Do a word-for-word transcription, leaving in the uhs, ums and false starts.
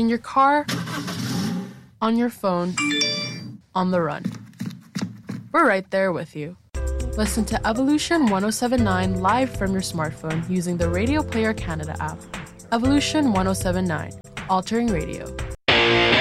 In your car, on your phone, on the run. We're right there with you. Listen to Evolution ten seventy-nine live from your smartphone using the Radio Player Canada app. Evolution ten seventy-nine, altering radio.